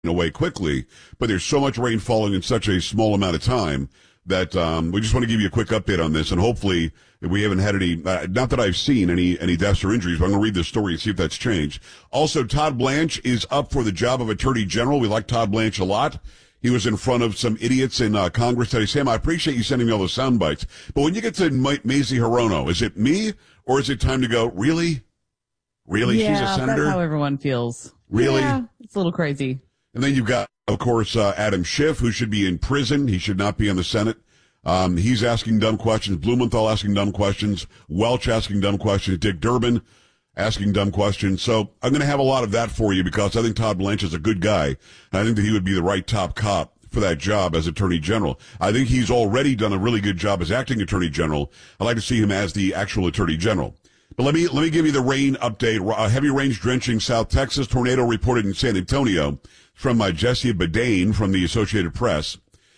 away quickly, but there's so much rain falling in such a small amount of time that we just want to give you a quick update on this, and hopefully we haven't had any, not that I've seen any deaths or injuries, but I'm going to read this story and see if that's changed. Also, Todd Blanche is up for the job of Attorney General. We like Todd Blanche a lot. He was in front of some idiots in Congress today. Sam, I appreciate you sending me all those sound bites. But when you get to Mazie Hirono, is it me or is it time to go, really? Really? Yeah, she's a senator? that's how everyone feels. Really? Yeah, it's a little crazy. And then you've got, of course, Adam Schiff, who should be in prison. He should not be in the Senate. He's asking dumb questions. Blumenthal asking dumb questions. Welch asking dumb questions. Dick Durbin asking dumb questions. So I'm going to have a lot of that for you because I think Todd Blanche is a good guy. And I think that he would be the right top cop for that job as Attorney General. I think he's already done a really good job as acting Attorney General. I'd like to see him as the actual Attorney General. But let me give you the rain update. Heavy rains drenching South Texas. Tornado reported in San Antonio from Jesse Badane from the Associated Press.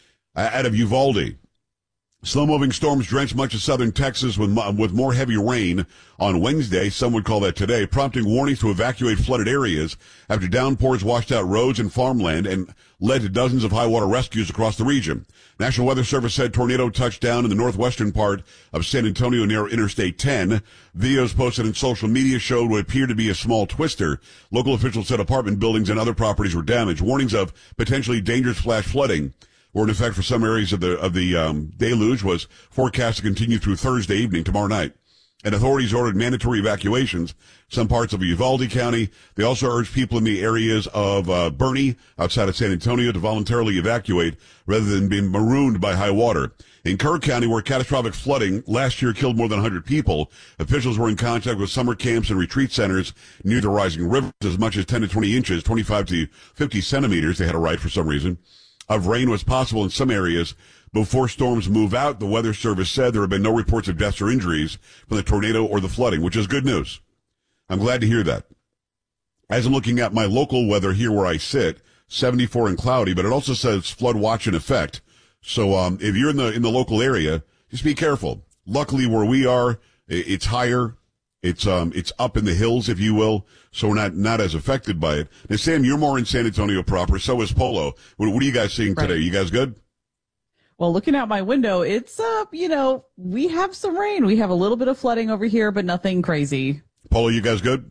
Out of Uvalde. Slow-moving storms drenched much of southern Texas with more heavy rain on Wednesday, some would call that today, prompting warnings to evacuate flooded areas after downpours washed out roads and farmland and led to dozens of high-water rescues across the region. National Weather Service said tornado touched down in the northwestern part of San Antonio near Interstate 10. Videos posted in social media showed what appeared to be a small twister. Local officials said apartment buildings and other properties were damaged. Warnings of potentially dangerous flash flooding were in effect for some areas of the deluge was forecast to continue through Thursday evening, tomorrow night. And authorities ordered mandatory evacuations, some parts of Uvalde County. They also urged people in the areas of Bernie, outside of San Antonio, to voluntarily evacuate rather than being marooned by high water. In Kerr County, where catastrophic flooding last year killed more than 100 people, officials were in contact with summer camps and retreat centers near the rising rivers. As much as 10 to 20 inches, 25 to 50 centimeters, they had to write for some reason, of rain was possible in some areas before storms move out. The Weather Service said there have been no reports of deaths or injuries from the tornado or the flooding, which is good news. I'm glad to hear that. As I'm looking at my local weather here where I sit, 74 and cloudy, but it also says flood watch in effect. So if you're in the local area, just be careful. Luckily, where we are, it's higher. It's up in the hills, if you will, so we're not as affected by it. Now, Sam, you're more in San Antonio proper. So is Polo. What are you guys seeing today? You guys good? Well, looking out my window, it's we have some rain. We have a little bit of flooding over here, but nothing crazy. Polo, you guys good?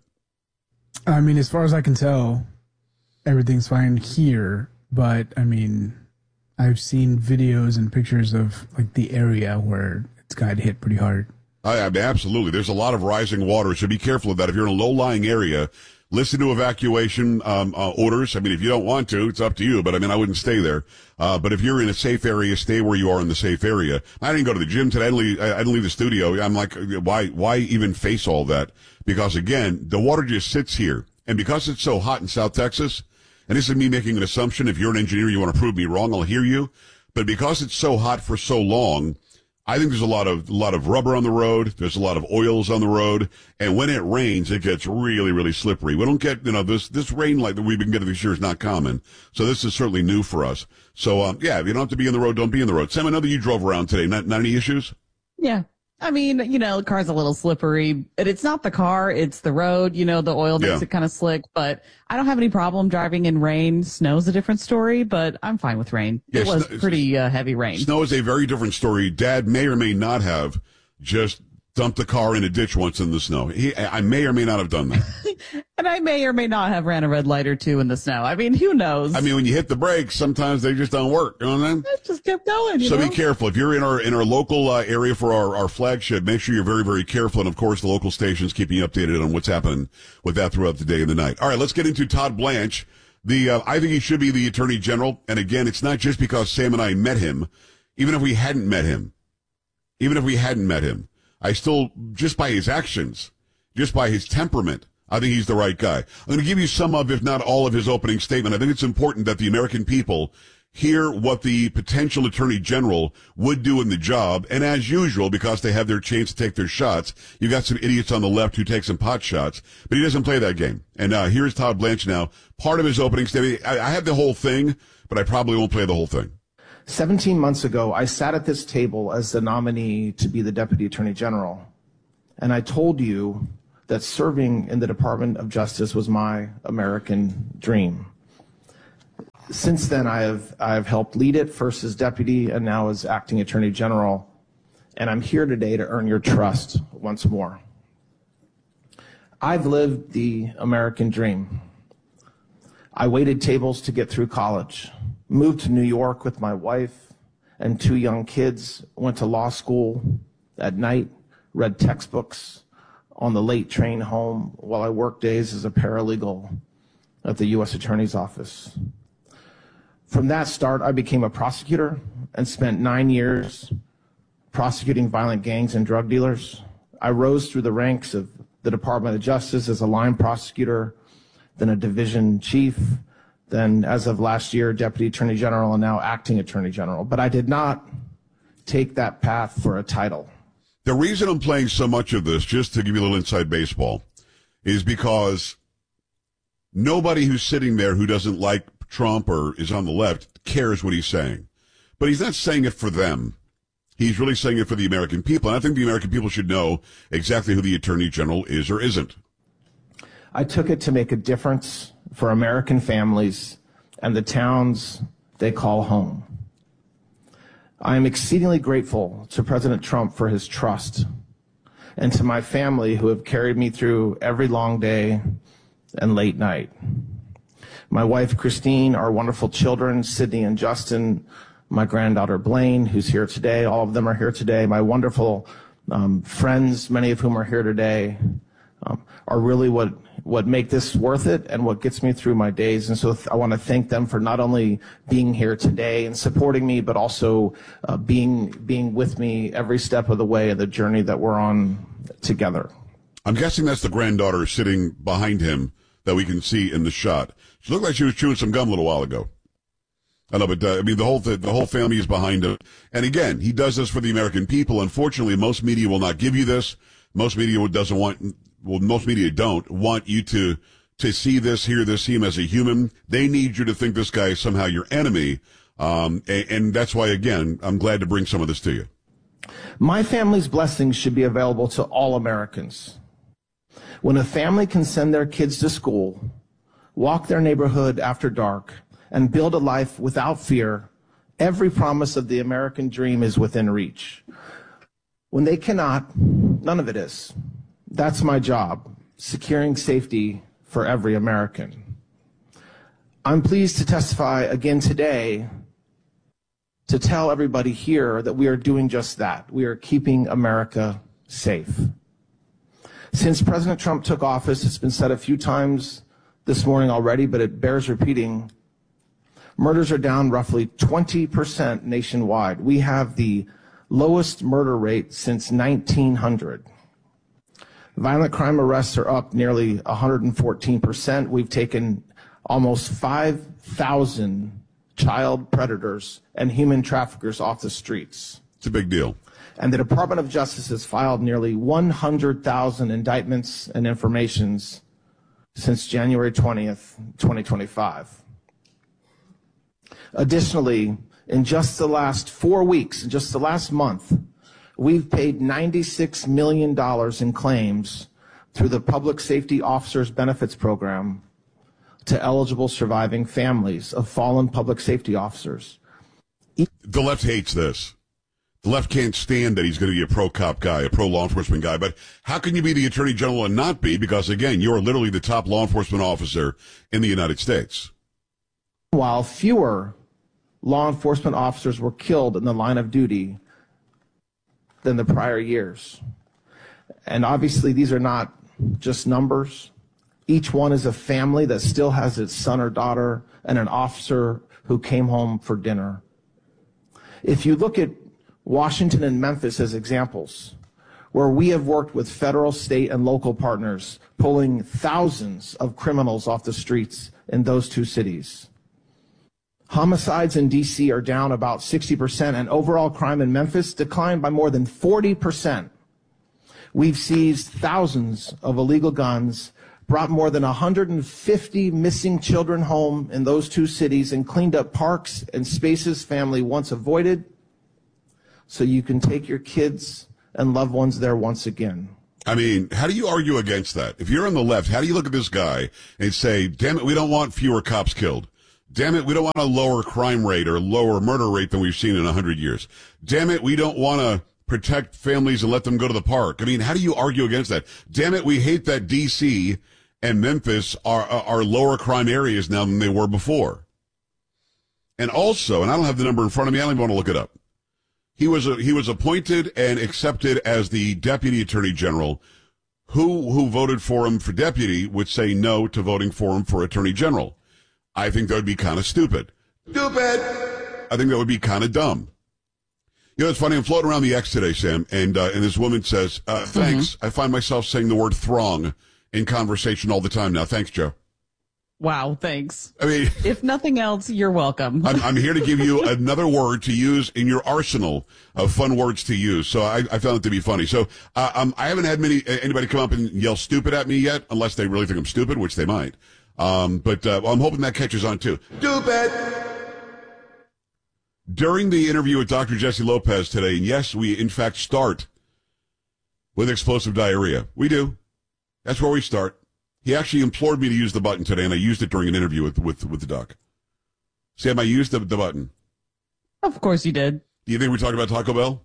I mean, as far as I can tell, everything's fine here. But I mean, I've seen videos and pictures of like the area where it's got hit pretty hard. Absolutely. There's a lot of rising water, so be careful of that. If you're in a low-lying area, listen to evacuation orders. I mean, if you don't want to, it's up to you, but I mean, I wouldn't stay there. But if you're in a safe area, stay where you are in the safe area. I didn't go to the gym today. I didn't leave the studio. I'm like, why even face all that? Because again, the water just sits here. And because it's so hot in South Texas, and this is me making an assumption, if you're an engineer, you want to prove me wrong, I'll hear you. But because it's so hot for so long, I think there's a lot of rubber on the road. There's a lot of oils on the road. And when it rains, it gets really, really slippery. We don't get, this rain like that we've been getting this year is not common. So this is certainly new for us. So, if you don't have to be in the road, don't be in the road. Sam, I know that you drove around today. Not any issues? Yeah. I mean, the car's a little slippery, but it's not the car, it's the road. The oil makes it kind of slick, but I don't have any problem driving in rain. Snow's a different story, but I'm fine with rain. It was pretty heavy rain. Snow is a very different story. Dad may or may not have just dumped the car in a ditch once in the snow. I may or may not have done that. And I may or may not have ran a red light or two in the snow. I mean, who knows? I mean, when you hit the brakes, sometimes they just don't work. You know what I mean? It just kept going. So be careful. If you're in our local area for our flagship, make sure you're very, very careful. And of course, the local stations keeping you updated on what's happening with that throughout the day and the night. All right, let's get into Todd Blanche. I think he should be the Attorney General. And again, it's not just because Sam and I met him. Even if we hadn't met him, I still, just by his actions, just by his temperament, I think he's the right guy. I'm going to give you some of, if not all of his opening statement. I think it's important that the American people hear what the potential Attorney General would do in the job. And as usual, because they have their chance to take their shots, you've got some idiots on the left who take some pot shots, but he doesn't play that game. And here's Todd Blanche now. Part of his opening statement, I have the whole thing, but I probably won't play the whole thing. 17 months ago, I sat at this table as the nominee to be the Deputy Attorney General, and I told you that serving in the Department of Justice was my American dream. Since then, I have helped lead it, first as deputy and now as acting attorney general. And I'm here today to earn your trust once more. I've lived the American dream. I waited tables to get through college, moved to New York with my wife and 2 young kids, went to law school at night, read textbooks on the late train home while I worked days as a paralegal at the U.S. Attorney's Office. From that start, I became a prosecutor and spent 9 years prosecuting violent gangs and drug dealers. I rose through the ranks of the Department of Justice as a line prosecutor, then a division chief, then as of last year, Deputy Attorney General, and now Acting Attorney General. But I did not take that path for a title. The reason I'm playing so much of this, just to give you a little inside baseball, is because nobody who's sitting there who doesn't like Trump or is on the left cares what he's saying. But he's not saying it for them. He's really saying it for the American people. And I think the American people should know exactly who the Attorney General is or isn't. I took it to make a difference for American families and the towns they call home. I am exceedingly grateful to President Trump for his trust and to my family who have carried me through every long day and late night. My wife, Christine, our wonderful children, Sydney and Justin, my granddaughter, Blaine, who's here today. All of them are here today. My wonderful friends, many of whom are here today, are really what make this worth it and what gets me through my days. And so I want to thank them for not only being here today and supporting me, but also being with me every step of the way of the journey that we're on together. I'm guessing that's the granddaughter sitting behind him that we can see in the shot. She looked like she was chewing some gum a little while ago. I know, but the whole family is behind him. And again, he does this for the American people. Unfortunately, most media will not give you this. Most media most media don't want you to see him as a human. They need you to think this guy is somehow your enemy. And that's why, again, I'm glad to bring some of this to you. My family's blessings should be available to all Americans. When a family can send their kids to school, walk their neighborhood after dark, and build a life without fear, every promise of the American dream is within reach. When they cannot, none of it is. That's my job, securing safety for every American. I'm pleased to testify again today to tell everybody here that we are doing just that. We are keeping America safe. Since President Trump took office, it's been said a few times this morning already, but it bears repeating, murders are down roughly 20% nationwide. We have the lowest murder rate since 1900. Violent crime arrests are up nearly 114%. We've taken almost 5,000 child predators and human traffickers off the streets. It's a big deal. And the Department of Justice has filed nearly 100,000 indictments and informations since January 20th, 2025. Additionally, in just the last 4 weeks, in just the last month, we've paid $96 million in claims through the Public Safety Officers Benefits Program to eligible surviving families of fallen public safety officers. The left hates this. The left can't stand that he's going to be a pro-cop guy, a pro-law enforcement guy. But how can you be the Attorney General and not be? Because, again, you're literally the top law enforcement officer in the United States. While fewer law enforcement officers were killed in the line of duty than the prior years. And obviously, these are not just numbers. Each one is a family that still has its son or daughter and an officer who came home for dinner. If you look at Washington and Memphis as examples, where we have worked with federal, state, and local partners, pulling thousands of criminals off the streets in those two cities. Homicides in D.C. are down about 60%, and overall crime in Memphis declined by more than 40%. We've seized thousands of illegal guns, brought more than 150 missing children home in those two cities, and cleaned up parks and spaces family once avoided, so you can take your kids and loved ones there once again. I mean, how do you argue against that? If you're on the left, how do you look at this guy and say, damn it, we don't want fewer cops killed? Damn it, we don't want a lower crime rate or lower murder rate than we've seen in 100 years. Damn it, we don't want to protect families and let them go to the park. I mean, how do you argue against that? Damn it, we hate that D.C. and Memphis are lower crime areas now than they were before. And also, and I don't have the number in front of me, I don't even want to look it up. He was appointed and accepted as the deputy attorney general. Who voted for him for deputy would say no to voting for him for attorney general. I think that would be kind of stupid. I think that would be kind of dumb. You know, it's funny. I'm floating around the X today, Sam, and this woman says, thanks. I find myself saying the word throng in conversation all the time now. Thanks, Joe. Wow, thanks. I mean, if nothing else, you're welcome. I'm here to give you another word to use in your arsenal of fun words to use. So I found it to be funny. So I haven't had anybody come up and yell stupid at me yet, unless they really think I'm stupid, which they might. But I'm hoping that catches on too. Stupid. During the interview with Dr. Jesse Lopez today, and yes, we in fact start with explosive diarrhea. We do. That's where we start. He actually implored me to use the button today, and I used it during an interview with the doc. Sam, I used the button. Of course you did. Do you think we're talking about Taco Bell?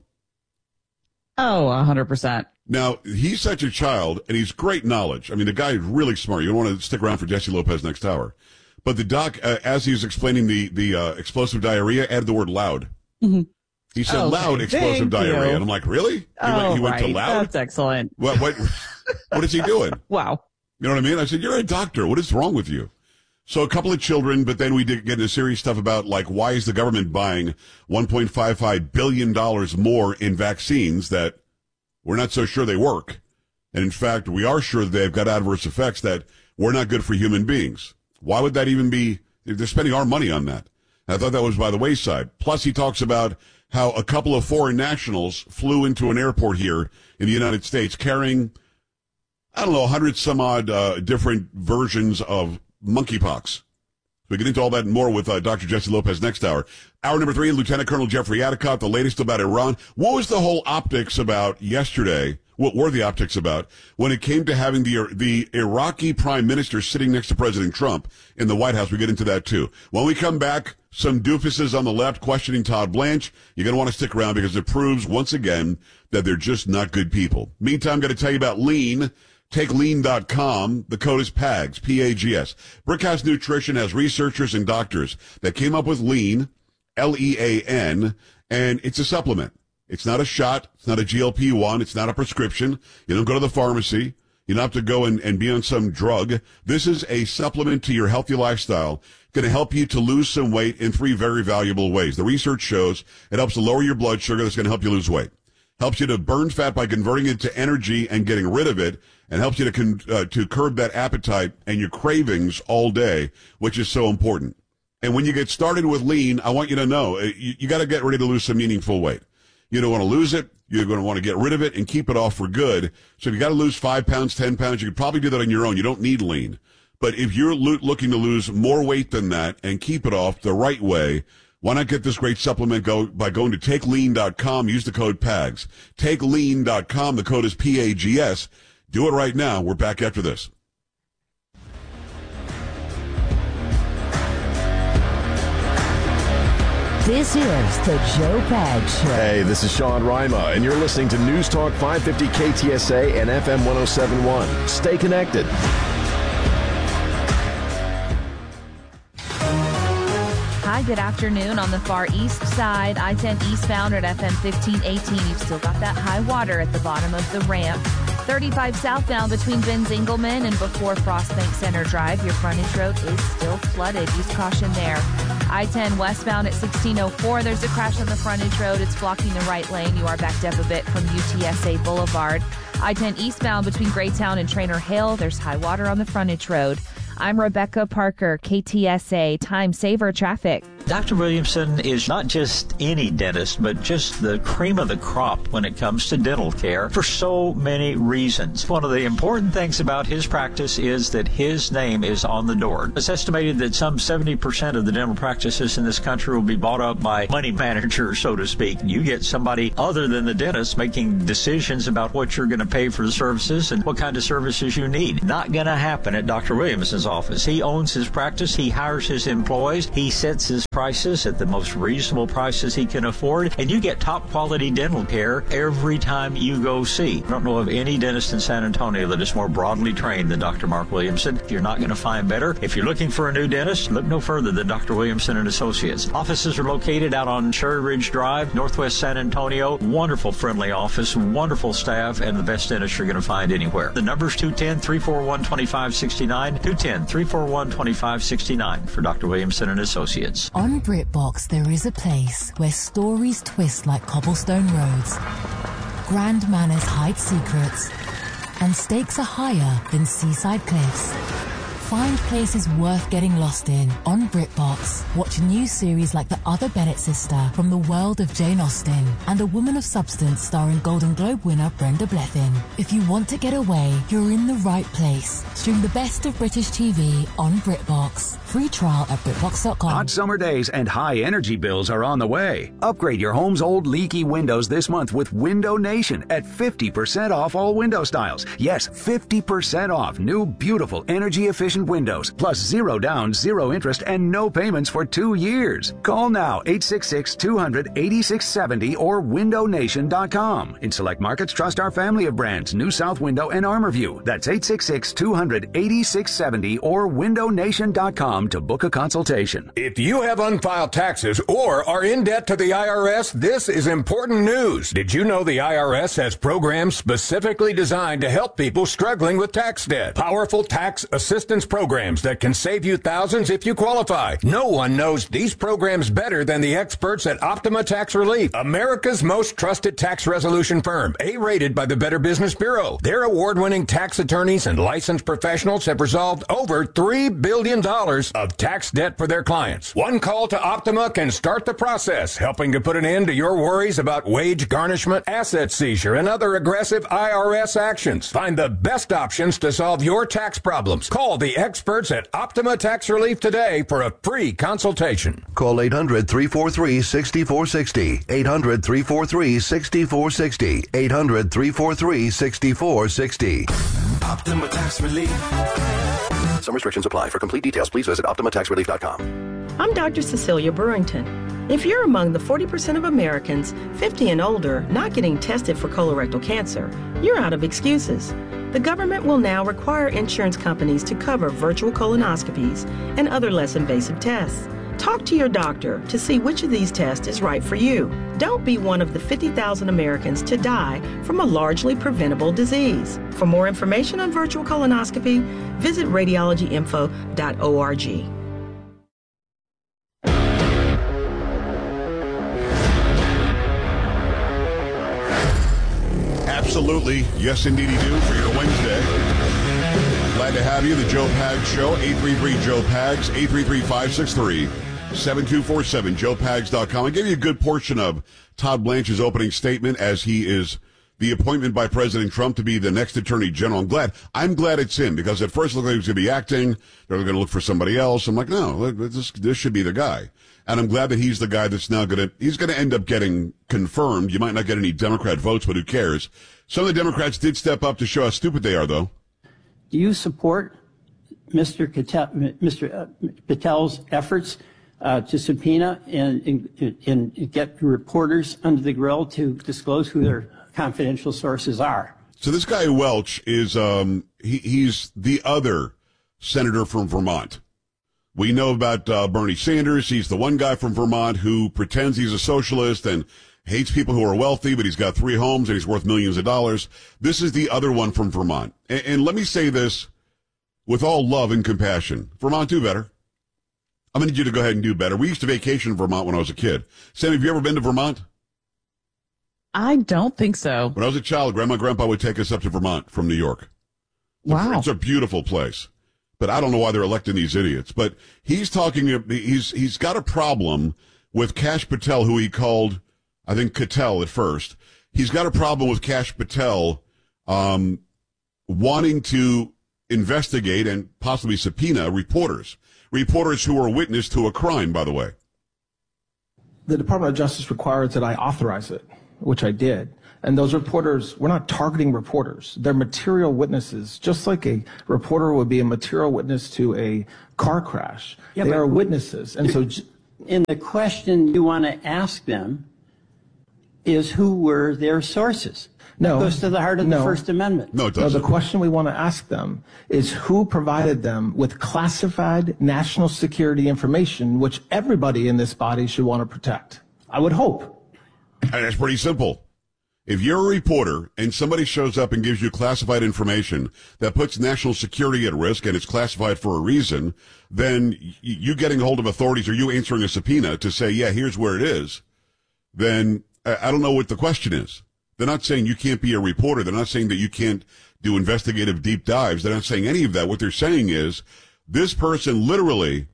Oh, 100%. Now, he's such a child, and he's great knowledge. I mean, the guy is really smart. You don't want to stick around for Jesse Lopez next hour. But the doc, as he was explaining the explosible diarrhea, added the word loud. Mm-hmm. He said loud explosive diarrhea. And I'm like, really? He went to loud? That's excellent. What is he doing? Wow. You know what I mean? I said, you're a doctor. What is wrong with you? So a couple of children, but then we did get into serious stuff about, like, why is the government buying $1.55 billion more in vaccines that we're not so sure they work? And in fact, we are sure that they've got adverse effects that were not good for human beings. Why would that even be? They're spending our money on that. And I thought that was by the wayside. Plus, he talks about how a couple of foreign nationals flew into an airport here in the United States carrying, I don't know, 100 some odd different versions of monkeypox. We get into all that and more with Dr. Jesse Lopez next hour. Hour number 3, Lieutenant Colonel Jeffrey Adicott, the latest about Iran. What was the whole optics about yesterday? What were the optics about when it came to having the Iraqi prime minister sitting next to President Trump in the White House? We get into that too. When we come back, some doofuses on the left questioning Todd Blanche. You're going to want to stick around because it proves once again that they're just not good people. Meantime, I'm going to tell you about Lean. Take lean.com. The code is PAGS, P-A-G-S. Brickhouse Nutrition has researchers and doctors that came up with Lean, L-E-A-N, and it's a supplement. It's not a shot. It's not a GLP-1. It's not a prescription. You don't go to the pharmacy. You don't have to go and be on some drug. This is a supplement to your healthy lifestyle. Going to help you to lose some weight in 3 very valuable ways. The research shows it helps to lower your blood sugar. That's going to help you lose weight. Helps you to burn fat by converting it to energy and getting rid of it, and helps you to curb that appetite and your cravings all day, which is so important. And when you get started with Lean, I want you to know you got to get ready to lose some meaningful weight. You don't want to lose it. You're going to want to get rid of it and keep it off for good. So if you got to lose 5 pounds, 10 pounds, you could probably do that on your own. You don't need Lean. But if you're looking to lose more weight than that and keep it off the right way, why not get this great supplement by going to takelean.com, use the code PAGS. Takelean.com, the code is P-A-G-S. Do it right now. We're back after this. This is the Joe Pags Show. Hey, this is Sean Rima, and you're listening to News Talk 550 KTSA and FM 107.1. Stay connected. Hi, good afternoon. On the far east side, I-10 eastbound at FM 1518. You've still got that high water at the bottom of the ramp. 35 southbound between Ben's Engelman and before Frostbank Center Drive. Your frontage road is still flooded. Use caution there. I-10 westbound at 1604. There's a crash on the frontage road. It's blocking the right lane. You are backed up a bit from UTSA Boulevard. I-10 eastbound between Graytown and Trainer Hill. There's high water on the frontage road. I'm Rebecca Parker, KTSA Time Saver Traffic. Dr. Williamson is not just any dentist, but just the cream of the crop when it comes to dental care for so many reasons. One of the important things about his practice is that his name is on the door. It's estimated that some 70% of the dental practices in this country will be bought up by money managers, so to speak. You get somebody other than the dentist making decisions about what you're going to pay for the services and what kind of services you need. Not going to happen at Dr. Williamson's office. He owns his practice. He hires his employees. He sets his prices at the most reasonable prices he can afford, and you get top quality dental care every time you go see. I don't know of any dentist in San Antonio that is more broadly trained than Dr. Mark Williamson. You're not going to find better. If you're looking for a new dentist, look no further than Dr. Williamson and Associates. Offices are located out on Cherry Ridge Drive, Northwest San Antonio. Wonderful, friendly office, wonderful staff, and the best dentist you're going to find anywhere. The number's 210-341-2569, 210-341-2569 for Dr. Williamson and Associates. On BritBox, there is a place where stories twist like cobblestone roads, grand manners hide secrets, and stakes are higher than seaside cliffs. Find places worth getting lost in on BritBox. Watch new series like The Other Bennett Sister from the world of Jane Austen and A Woman of Substance starring Golden Globe winner Brenda Blethyn. If you want to get away, you're in the right place. Stream the best of British TV on BritBox. Free trial at BritBox.com. Hot summer days and high energy bills are on the way. Upgrade your home's old leaky windows this month with Window Nation at 50% off all window styles. Yes, 50% off new beautiful energy efficient windows, plus 0 down, 0 interest, and no payments for 2 years. Call now, 866-200-8670 or windownation.com. In select markets, trust our family of brands, New South Window and ArmorView. That's 866-200-8670 or windownation.com to book a consultation. If you have unfiled taxes or are in debt to the IRS, this is important news. Did you know the IRS has programs specifically designed to help people struggling with tax debt? Powerful tax assistance programs that can save you thousands if you qualify. No one knows these programs better than the experts at Optima Tax Relief, America's most trusted tax resolution firm, A-rated by the Better Business Bureau. Their award-winning tax attorneys and licensed professionals have resolved over $3 billion of tax debt for their clients. One call to Optima can start the process, helping to put an end to your worries about wage garnishment, asset seizure, and other aggressive IRS actions. Find the best options to solve your tax problems. Call the experts at Optima Tax Relief today for a free consultation. Call 800-343-6460. 800-343-6460. 800-343-6460. Optima Tax Relief. Some restrictions apply. For complete details, please visit OptimaTaxRelief.com. I'm Dr. Cecilia Burrington. If you're among the 40% of Americans 50 and older not getting tested for colorectal cancer, you're out of excuses. The government will now require insurance companies to cover virtual colonoscopies and other less invasive tests. Talk to your doctor to see which of these tests is right for you. Don't be one of the 50,000 Americans to die from a largely preventable disease. For more information on virtual colonoscopy, visit radiologyinfo.org. Absolutely. Yes, indeed, you do for your Wednesday. Glad to have you. The Joe Pags Show, 833-JOE-PAGS, 833-563-7247, joepags.com. I gave you a good portion of Todd Blanche's opening statement as he is the appointment by President Trump to be the next Attorney General. I'm glad it's him, because at first it looked like he was going to be acting. They're going to look for somebody else. I'm like, no, this should be the guy. And I'm glad that he's the guy that's now he's going to end up getting confirmed. You might not get any Democrat votes, but who cares? Some of the Democrats did step up to show how stupid they are, though. Do you support Mr. Patel's efforts to subpoena and get reporters under the grill to disclose who their confidential sources are? So this guy Welch is he's the other senator from Vermont. We know about Bernie Sanders. He's the one guy from Vermont who pretends he's a socialist and hates people who are wealthy, but he's got 3 homes and he's worth millions of dollars. This is the other one from Vermont. And let me say this with all love and compassion. Vermont, do better. I'm going to need you to go ahead and do better. We used to vacation in Vermont when I was a kid. Sam, have you ever been to Vermont? I don't think so. When I was a child, Grandma and Grandpa would take us up to Vermont from New York. Wow. It's a beautiful place. But I don't know why they're electing these idiots. But he's got a problem with Kash Patel, who he called, I think, Cattell at first. He's got a problem with Kash Patel wanting to investigate and possibly subpoena reporters who are witness to a crime, by the way. The Department of Justice requires that I authorize it, which I did. And those reporters, we're not targeting reporters. They're material witnesses, just like a reporter would be a material witness to a car crash. Yeah, they are witnesses. And so, in the question you want to ask them is who were their sources. No. It goes to the heart of the First Amendment. No, it doesn't. No, the question we want to ask them is who provided them with classified national security information, which everybody in this body should want to protect. I would hope. And it's pretty simple. If you're a reporter and somebody shows up and gives you classified information that puts national security at risk and it's classified for a reason, then you getting a hold of authorities or you answering a subpoena to say, yeah, here's where it is, then I don't know what the question is. They're not saying you can't be a reporter. They're not saying that you can't do investigative deep dives. They're not saying any of that. What they're saying is this person literally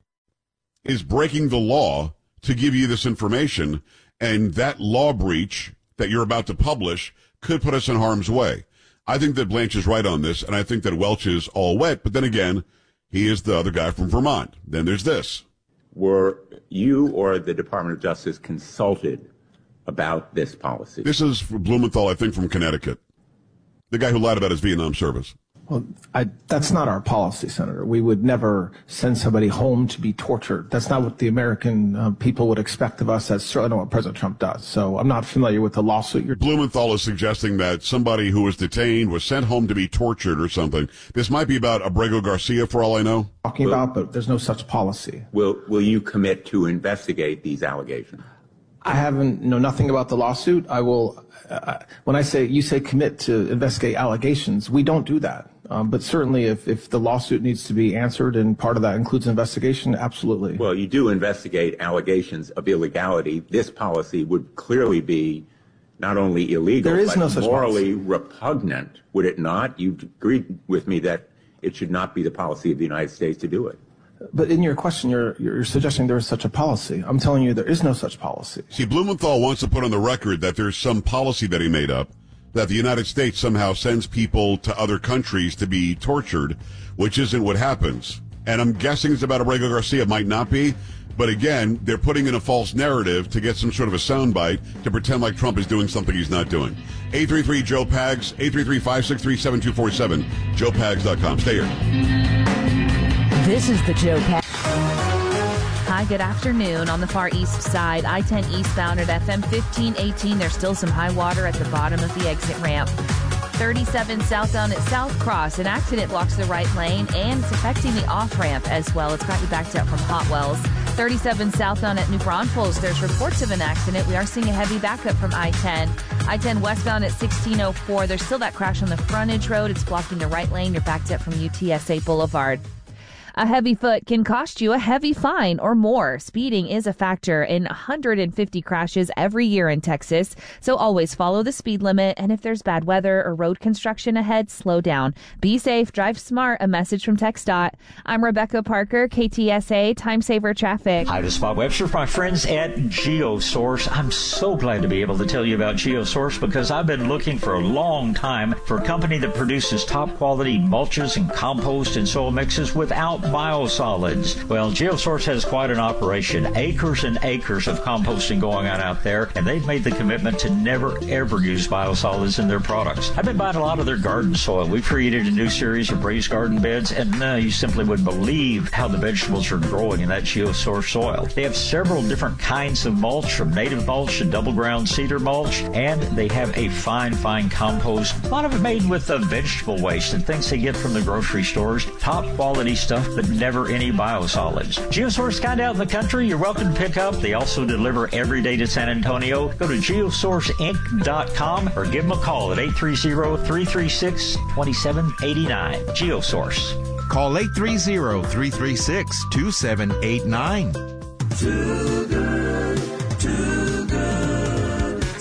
is breaking the law to give you this information, and that law breach that you're about to publish could put us in harm's way. I think that Blanche is right on this, and I think that Welch is all wet, but then again, he is the other guy from Vermont. Then there's this. Were you or the Department of Justice consulted about this policy? This is Blumenthal, I think, from Connecticut. The guy who lied about his Vietnam service. Well, that's not our policy, Senator. We would never send somebody home to be tortured. That's not what the American people would expect of us. That's certainly not what President Trump does. So I'm not familiar with the lawsuit. Blumenthal is suggesting that somebody who was detained was sent home to be tortured or something. This might be about Abrego Garcia, for all I know. But there's no such policy. Will you commit to investigate these allegations? I know nothing about the lawsuit. I will, when you say commit to investigate allegations, we don't do that. But certainly if the lawsuit needs to be answered and part of that includes investigation, absolutely. Well, you do investigate allegations of illegality. This policy would clearly be not only illegal, but morally repugnant, would it not? You agreed with me that it should not be the policy of the United States to do it. But in your question, you're suggesting there is such a policy. I'm telling you there is no such policy. See, Blumenthal wants to put on the record that there's some policy that he made up, that the United States somehow sends people to other countries to be tortured, which isn't what happens. And I'm guessing it's about Abrego Garcia. It might not be. But again, they're putting in a false narrative to get some sort of a soundbite to pretend like Trump is doing something he's not doing. 833-JOE-PAGS, 833-563-7247, joepags.com. Stay here. This is the Joe Pags. Hi, good afternoon. On the far east side, I-10 eastbound at FM 1518, there's still some high water at the bottom of the exit ramp. 37 southbound at South Cross, an accident blocks the right lane and it's affecting the off-ramp as well. It's got you backed up from Hot Wells. 37 southbound at New Braunfels, there's reports of an accident. We are seeing a heavy backup from I-10. I-10 westbound at 1604, there's still that crash on the frontage road. It's blocking the right lane. You're backed up from UTSA Boulevard. A heavy foot can cost you a heavy fine or more. Speeding is a factor in 150 crashes every year in Texas, so always follow the speed limit, and if there's bad weather or road construction ahead, slow down. Be safe, drive smart, a message from TxDOT. I'm Rebecca Parker, KTSA Time Saver Traffic. Hi, this is Bob Webster, my friends at GeoSource. I'm so glad to be able to tell you about GeoSource because I've been looking for a long time for a company that produces top quality mulches and compost and soil mixes without biosolids. Well, GeoSource has quite an operation. Acres and acres of composting going on out there, and they've made the commitment to never, ever use biosolids in their products. I've been buying a lot of their garden soil. We've created a new series of raised garden beds, and you simply wouldn't believe how the vegetables are growing in that GeoSource soil. They have several different kinds of mulch, from native mulch to double ground cedar mulch, and they have a fine compost. A lot of it made with vegetable waste and things they get from the grocery stores. Top quality stuff, but never any biosolids. GeoSource kind out in the country, you're welcome to pick up. They also deliver every day to San Antonio. Go to geosourceinc.com or give them a call at 830-336-2789. GeoSource. Call 830-336-2789. Too good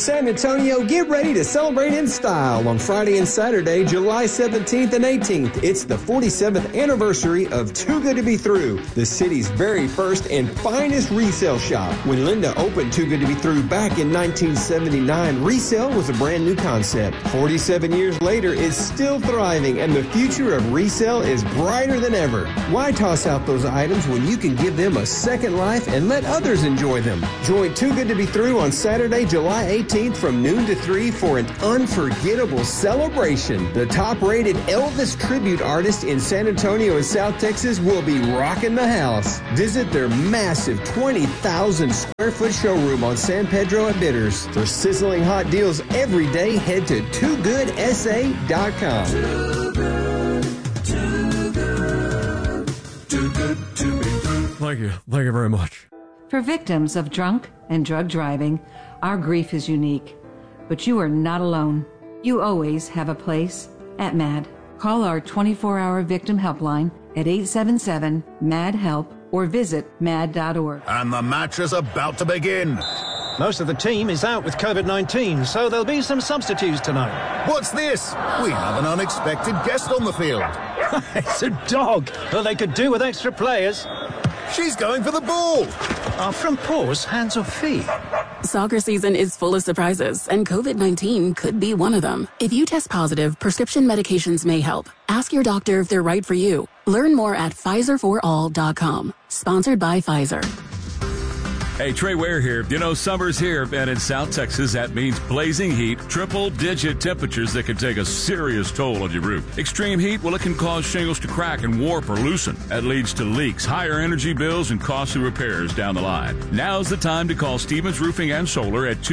San Antonio, get ready to celebrate in style on Friday and Saturday, July 17th and 18th. It's the 47th anniversary of Too Good to Be Through, the city's very first and finest resale shop. When Linda opened Too Good to Be Through back in 1979, resale was a brand new concept. 47 years later, it's still thriving, and the future of resale is brighter than ever. Why toss out those items when you can give them a second life and let others enjoy them? Join Too Good to Be Through on Saturday, July 18th from noon to 3 for an unforgettable celebration. The top-rated Elvis tribute artist in San Antonio and South Texas will be rocking the house. Visit their massive 20,000 square foot showroom on San Pedro at Bitters. For sizzling hot deals every day, head to toogoodsA.com. Too good, too good, too good to be true. Thank you very much. For victims of drunk and drug driving, our grief is unique, but you are not alone. You always have a place at MAD. Call our 24-hour victim helpline at 877-MAD-HELP or visit mad.org. And the match is about to begin. Most of the team is out with COVID-19, so there'll be some substitutes tonight. What's this? We have an unexpected guest on the field. It's a dog. Well, they could do with extra players. She's going for the ball. Are front paws hands or feet? Soccer season is full of surprises, and COVID-19 could be one of them. If you test positive, prescription medications may help. Ask your doctor if they're right for you. Learn more at PfizerForAll.com. Sponsored by Pfizer. Hey, Trey Ware here. You know, summer's here, and in South Texas, that means blazing heat, triple-digit temperatures that can take a serious toll on your roof. Extreme heat, well, it can cause shingles to crack and warp or loosen. That leads to leaks, higher energy bills, and costly repairs down the line. Now's the time to call Stevens Roofing and Solar at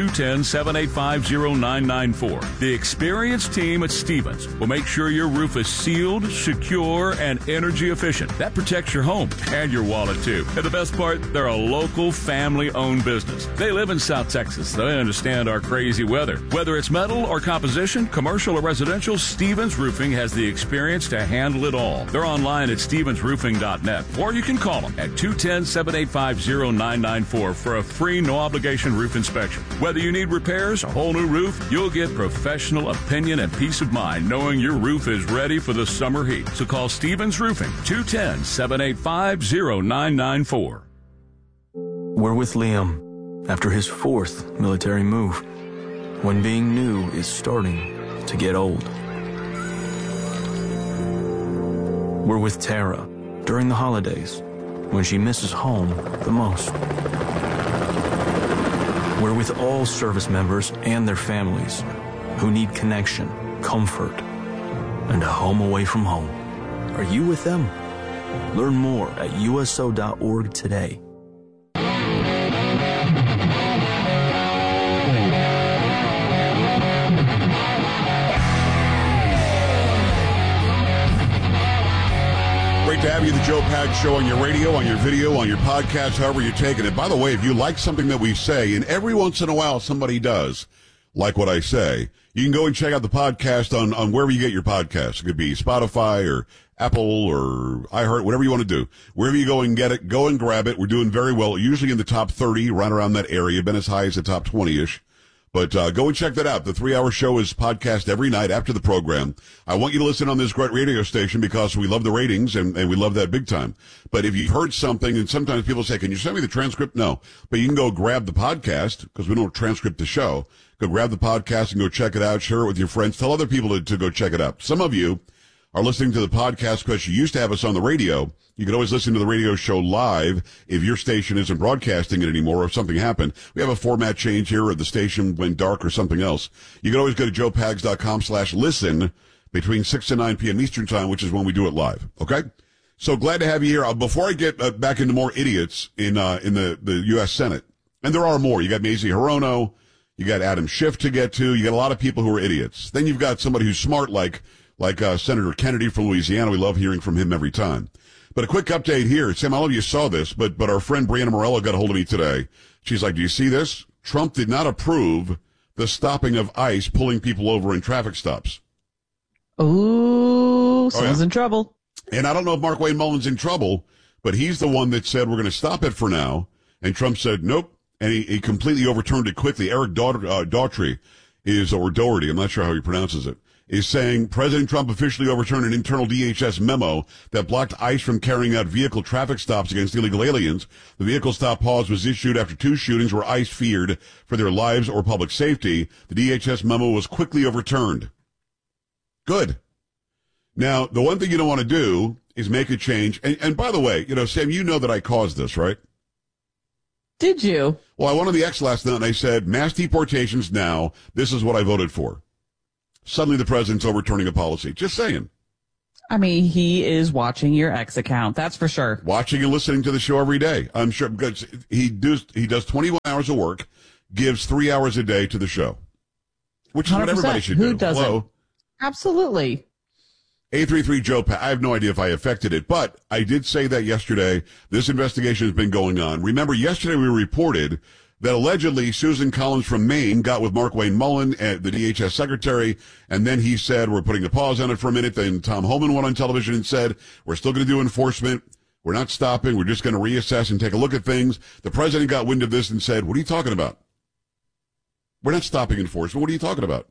210-785-0994. The experienced team at Stevens will make sure your roof is sealed, secure, and energy efficient. That protects your home and your wallet, too. And the best part, they're a local family-owned business. They live in South Texas. They understand our crazy weather. Whether it's metal or composition, commercial or residential, Stevens Roofing has the experience to handle it all. They're online at stevensroofing.net, or you can call them at 210-785-0994 for a free, no-obligation roof inspection. Whether you need repairs, a whole new roof, you'll get professional opinion and peace of mind knowing your roof is ready for the summer heat. So call Stevens Roofing, 210-785-0994. We're with Liam after his 4th military move, when being new is starting to get old. We're with Tara during the holidays, when she misses home the most. We're with all service members and their families who need connection, comfort, and a home away from home. Are you with them? Learn more at USO.org today. Great to have you, the Joe Pags Show, on your radio, on your video, on your podcast, however you're taking it. By the way, if you like something that we say, and every once in a while somebody does like what I say, you can go and check out the podcast on wherever you get your podcasts. It could be Spotify or Apple or iHeart, whatever you want to do. Wherever you go and get it, go and grab it. We're doing very well, usually in the top 30, right around that area, been as high as the top 20-ish. But go and check that out. The 3-hour show is podcast every night after the program. I want you to listen on this great radio station because we love the ratings and we love that big time. But if you've heard something, and sometimes people say, can you send me the transcript? No. But you can go grab the podcast because we don't transcript the show. Go grab the podcast and go check it out. Share it with your friends. Tell other people to go check it out. Some of you are listening to the podcast because you used to have us on the radio. You can always listen to the radio show live if your station isn't broadcasting it anymore or if something happened. We have a format change here or the station went dark or something else. You can always go to joepags.com/listen between 6 and 9 p.m. Eastern time, which is when we do it live. Okay? So glad to have you here. Before I get back into more idiots in the U.S. Senate, and there are more. You got Mazie Hirono. You got Adam Schiff to get to. You got a lot of people who are idiots. Then you've got somebody who's smart like Senator Kennedy from Louisiana. We love hearing from him every time. But a quick update here. Sam, I don't know if you saw this, but our friend Brianna Morello got a hold of me today. She's like, do you see this? Trump did not approve the stopping of ICE pulling people over in traffic stops. Ooh, someone's in trouble. And I don't know if Mark Wayne Mullen's in trouble, but he's the one that said we're going to stop it for now. And Trump said, nope, and he completely overturned it quickly. Eric Daugherty or Doherty, I'm not sure how he pronounces it, is saying President Trump officially overturned an internal DHS memo that blocked ICE from carrying out vehicle traffic stops against illegal aliens. The vehicle stop pause was issued after 2 shootings where ICE feared for their lives or public safety. The DHS memo was quickly overturned. Good. Now, the one thing you don't want to do is make a change. And by the way, Sam, you know that I caused this, right? Did you? Well, I went on the X last night and I said, mass deportations now. This is what I voted for. Suddenly the president's overturning a policy. Just saying. I mean, he is watching your X account. That's for sure. Watching and listening to the show every day. I'm sure because he does 21 hours of work, gives 3 hours a day to the show, which is what everybody should do. Who doesn't? Hello? Absolutely. 833 Joe Pat. I have no idea if I affected it, but I did say that yesterday. This investigation has been going on. Remember, yesterday we reported that allegedly Susan Collins from Maine got with Markwayne Mullin, the DHS secretary, and then he said, we're putting a pause on it for a minute. Then Tom Homan went on television and said, we're still going to do enforcement. We're not stopping. We're just going to reassess and take a look at things. The president got wind of this and said, what are you talking about? We're not stopping enforcement. What are you talking about?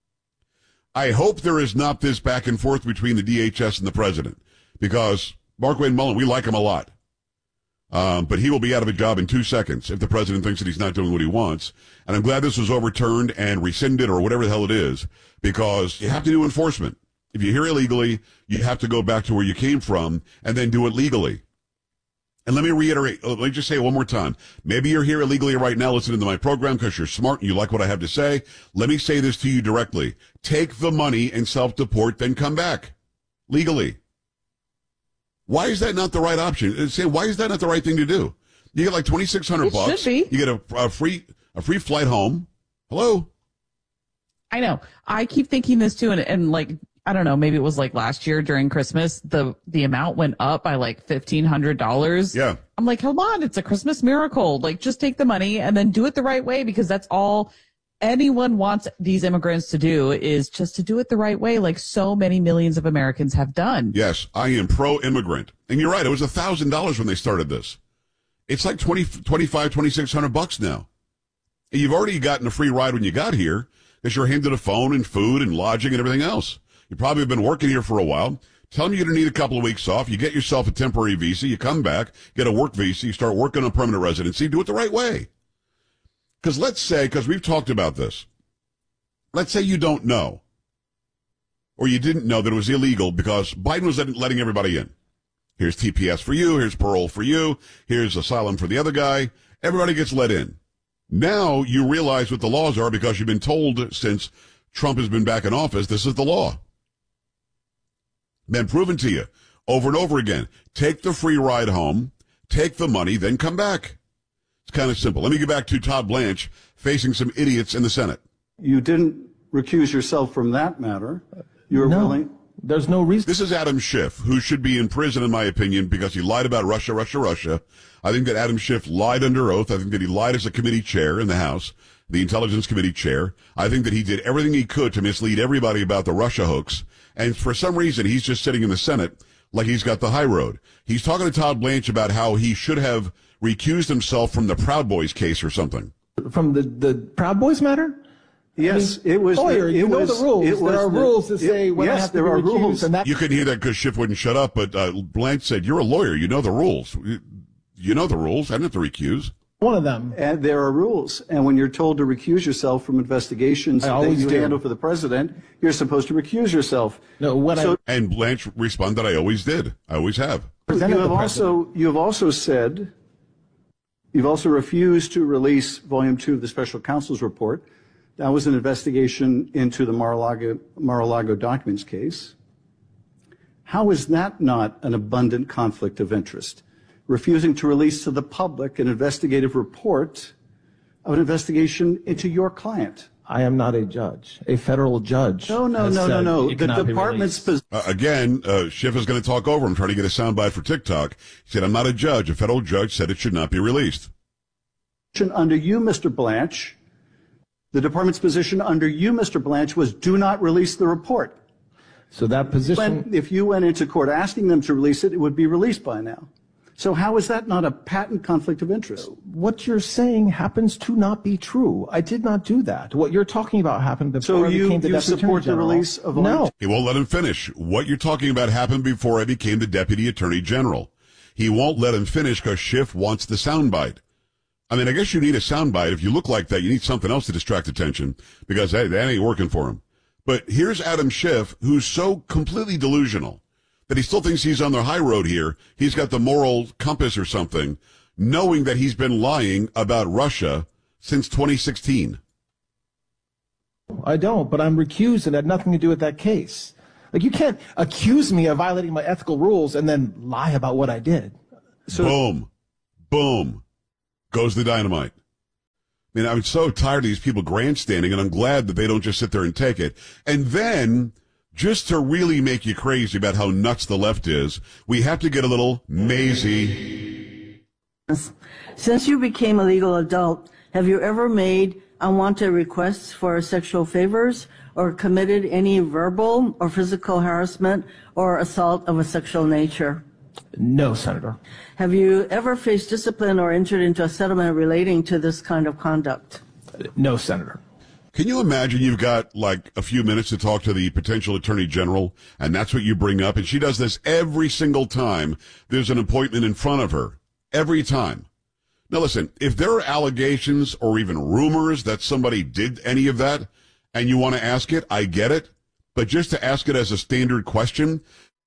I hope there is not this back and forth between the DHS and the president, because Markwayne Mullin, we like him a lot. But he will be out of a job in 2 seconds if the president thinks that he's not doing what he wants. And I'm glad this was overturned and rescinded or whatever the hell it is, because you have to do enforcement. If you're here illegally, you have to go back to where you came from and then do it legally. And let me reiterate, let me just say it one more time. Maybe you're here illegally right now listening to my program because you're smart and you like what I have to say. Let me say this to you directly. Take the money and self-deport, then come back legally. Why is that not the right option? Say, why is that not the right thing to do? You get like $2,600 bucks. Should be. You get a free flight home. Hello? I know. I keep thinking this too, and like, I don't know, maybe it was like last year during Christmas, the amount went up by like $1,500. Yeah. I'm like, come on, it's a Christmas miracle. Like, just take the money and then do it the right way, because that's all anyone wants these immigrants to do, is just to do it the right way, like so many millions of Americans have done. Yes, I am pro-immigrant. And you're right, it was $1,000 when they started this. It's like $2,600 now. And you've already gotten a free ride when you got here, because you're handed a phone and food and lodging and everything else. You probably have been working here for a while. Tell them you're going to need a couple of weeks off. You get yourself a temporary visa. You come back, get a work visa. You start working on permanent residency. Do it the right way. Because let's say, because we've talked about this, let's say you don't know, or you didn't know that it was illegal because Biden was letting everybody in. Here's TPS for you. Here's parole for you. Here's asylum for the other guy. Everybody gets let in. Now you realize what the laws are because you've been told since Trump has been back in office, this is the law. Been proven to you over and over again. Take the free ride home, take the money, then come back. It's kind of simple. Let me get back to Todd Blanche facing some idiots in the Senate. You didn't recuse yourself from that matter. You were willing. There's no reason. This is Adam Schiff, who should be in prison, in my opinion, because he lied about Russia. I think that Adam Schiff lied under oath. I think that he lied as a committee chair in the House, the Intelligence Committee chair. I think that he did everything he could to mislead everybody about the Russia hoax. And for some reason, he's just sitting in the Senate like he's got the high road. He's talking to Todd Blanche about how he should have recused himself from the Proud Boys case or something. From the Proud Boys matter? Yes, I mean, it was. Lawyer, you know the rules. There are rules that say when I have to be recused. And that. You couldn't hear that because Schiff wouldn't shut up, but Blanche said, you're a lawyer. You know the rules. You know the rules. I don't have to recuse. One of them. And there are rules. And when you're told to recuse yourself from investigations that you handle for the president, you're supposed to recuse yourself. No, and Blanche responded, I always did. I always have. You've also refused to release Volume 2 of the Special Counsel's report. That was an investigation into the Mar-a-Lago documents case. How is that not an abundant conflict of interest? Refusing to release to the public an investigative report of an investigation into your client. I am not a judge, a federal judge. No. The department's again, Schiff is going to talk over him, trying to get a soundbite for TikTok. He said, I'm not a judge. A federal judge said it should not be released. Under you, Mr. Blanche, the department's position under you, Mr. Blanche, was do not release the report. So that position... If you went into court asking them to release it, it would be released by now. So how is that not a patent conflict of interest? What you're saying happens to not be true. I did not do that. What you're talking about happened before I became the Deputy Attorney General. So you support the release of No. He won't let him finish. What you're talking about happened before I became the Deputy Attorney General. He won't let him finish because Schiff wants the soundbite. I mean, I guess you need a soundbite. If you look like that, you need something else to distract attention because, hey, that ain't working for him. But here's Adam Schiff, who's so completely delusional that he still thinks he's on the high road here. He's got the moral compass or something, knowing that he's been lying about Russia since 2016. I don't, but I'm recused and had nothing to do with that case. Like, you can't accuse me of violating my ethical rules and then lie about what I did. So, boom, goes the dynamite. I mean, I'm so tired of these people grandstanding, and I'm glad that they don't just sit there and take it. And then, just to really make you crazy about how nuts the left is, we have to get a little mazy. Since you became a legal adult, have you ever made unwanted requests for sexual favors or committed any verbal or physical harassment or assault of a sexual nature? No, Senator. Have you ever faced discipline or entered into a settlement relating to this kind of conduct? No, Senator. Can you imagine you've got like a few minutes to talk to the potential attorney general, and that's what you bring up, and she does this every single time there's an appointment in front of her. Every time. Now listen, if there are allegations or even rumors that somebody did any of that, and you want to ask it, I get it. But just to ask it as a standard question,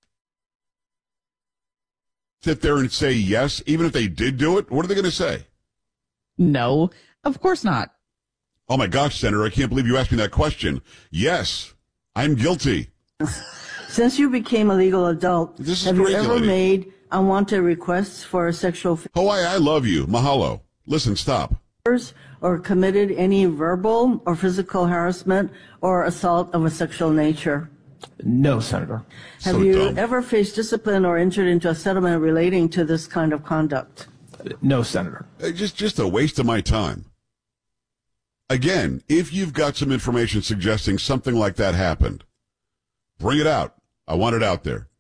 sit there and say yes, even if they did do it, what are they going to say? No, of course not. Oh my gosh, Senator, I can't believe you asked me that question. Yes, I'm guilty. Since you became a legal adult, have you ever made unwanted requests for sexual favors? Hawaii, I love you. Mahalo. Listen, stop. Or committed any verbal or physical harassment or assault of a sexual nature? No, Senator. Have you ever faced discipline or entered into a settlement relating to this kind of conduct? No, Senator. Just a waste of my time. Again, if you've got some information suggesting something like that happened, bring it out. I want it out there.